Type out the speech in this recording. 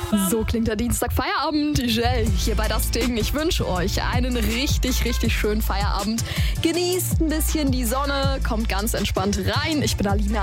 So klingt der Dienstag Feierabend. Jell hier bei Das Ding. Ich wünsche euch einen richtig, richtig schönen Feierabend. Genießt ein bisschen die Sonne, kommt ganz entspannt rein. Ich bin Alina.